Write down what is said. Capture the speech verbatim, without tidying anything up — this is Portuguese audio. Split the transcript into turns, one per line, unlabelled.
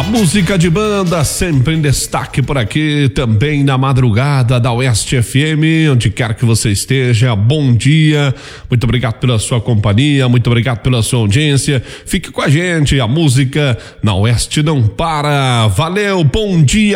Música de banda sempre em destaque por aqui, também na madrugada da Oeste F M, onde quer que você esteja, bom dia, muito obrigado pela sua companhia, muito obrigado pela sua audiência, fique com a gente, a música na Oeste não para, valeu, bom dia.